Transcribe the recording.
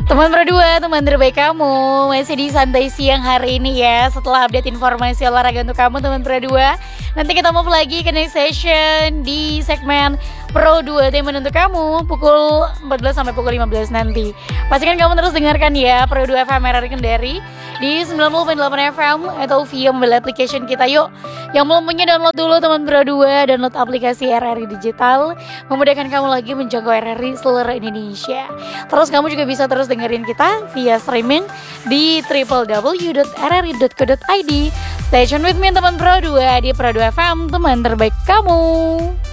Teman berdua, teman terbaik kamu masih di santai siang hari ini ya. Setelah update informasi olahraga untuk kamu teman berdua, nanti kita move lagi ke next session di segmen Pro 2 Teman untuk kamu pukul 14 sampai pukul 15 nanti. Pastikan kamu terus dengarkan ya Pro 2 FM RRI Kendari di 90.8 FM atau via mobile application kita. Yuk, yang belum punya download dulu teman berdua, download aplikasi RRI Digital, memudahkan kamu lagi menjangkau RRI seluruh Indonesia. Terus kamu juga bisa terus dengerin kita via streaming di www.rri.co.id. Stay tune with me teman Pro 2 di Pro 2 FM, teman terbaik kamu.